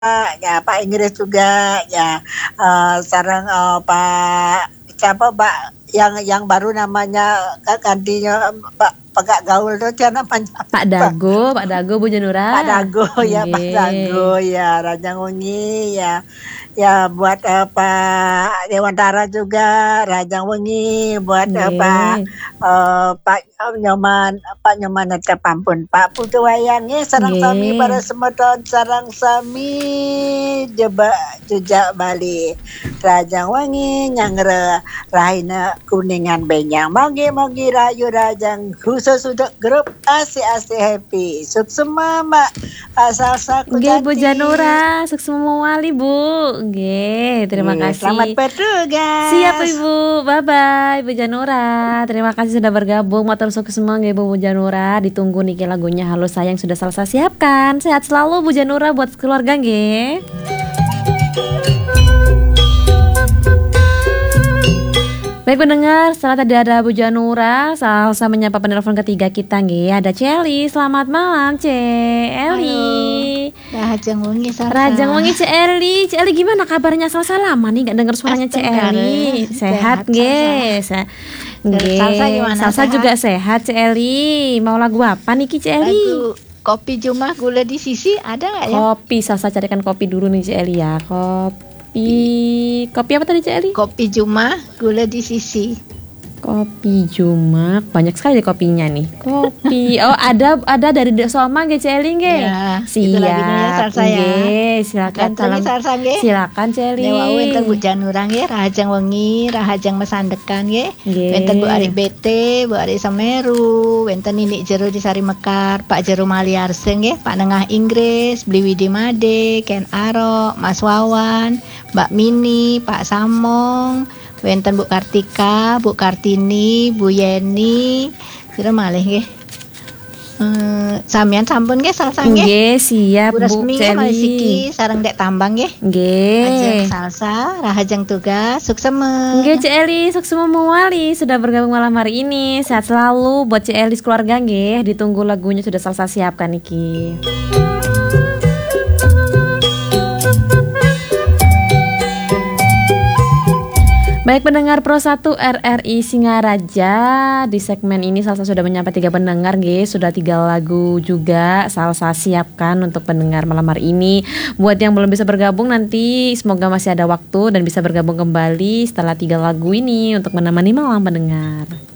ya Pak Inggris juga ya, sareng, Pak siapa Pak yang baru namanya gantinya Pak gaul tuh siapa namanya? Pak Dago Bu Janura. Pak Dago ya, Pak Dago Nggih. ya, Rajang Wengi ya. Ya buat Pak Dewantara juga, Rajang Wengi, buat Nggih. Pak Nyoman tetep ampun Pak Putu Wayange sareng sami para Nggih. semeton sareng sami jejak Bali. Rajang Wengi nyangre rahina kuningan benyang. Mogi-mogi rayu rajang khusus untuk grup Asih-Asih Happy. Suksema Mak Salsa Nggih Bu Kujanti. Janura, sukses memawali Bu. Nggih, terima kasih. Selamat bertugas. Siap Ibu, bye-bye Bu Janura. Terima kasih sudah bergabung. Matur sukses semua nggih Bu Janura. Ditunggu niki lagunya Halo Sayang sudah selesai siapkan. Sehat selalu Bu Janura buat keluarga nggih. Baik pendengar, setelah tadi ada Bu Janura, Salsa menyapa penelpon ketiga kita nggih. Ada Celi. Selamat malam Celi. Rajang Wengi Salsa. Rajang Wengi Celi. Celi gimana kabarnya? Salsa lama nih nggak dengar suaranya Celi. Sehat nggih. Nggih. Salsa gimana? Salsa Sehat? juga sehat Celi. Mau lagu apa nih Celi? Lagu Kopi Jumah Gula di Sisi ada nggak ya? Kopi, Salsa carikan kopi dulu nih Celi ya. Kopi apa tadi Celi? Kopi Jumah Gula di Sisi. Kopi Jumak, banyak sekali deh kopinya nih. Kopi, oh ada dari Dek Soma nggih Celi nggih. Ya, itu lagunya ya, Siap, Salsa ya. nggih. Silakan Gantungi Salsa nggih. Silakan Celi. Dewa wenten Bu Janura nggih, Rahajang Wengi, Rahajang Mesandekan nggih. Nggih. Wenten Bu Ari Bete, Bu Ari Sameru, wenten Ninik Jero di Sari Mekar, Pak Jero Maliarse nggih, Pak Nengah Inggris, Bliwidi Made, Ken Aro, Mas Wawan, Mbak Mini, Pak Samong, wenten Bu Kartika, Bu Kartini, Bu Yeni, kira malih nggih. Samian sampun nggih Salsa nggih. Nggih, siap Bu Bu Resmi Mas Celi. Siki sareng Dek Tambang nggih. Nggih. Ajeng Salsa, Rahajeng Tugas, sukseme. Nggih Celi, sukses memawali sudah bergabung malam hari ini. Sehat selalu buat Celi keluarga nggih. Ditunggu lagunya sudah Salsa siapkan niki. Baik pendengar Pro 1 RRI Singaraja, di segmen ini Salsa sudah menyapa 3 pendengar nggih, sudah 3 lagu juga Salsa siapkan untuk pendengar malam hari ini. Buat yang belum bisa bergabung nanti semoga masih ada waktu dan bisa bergabung kembali setelah 3 lagu ini untuk menemani malam pendengar.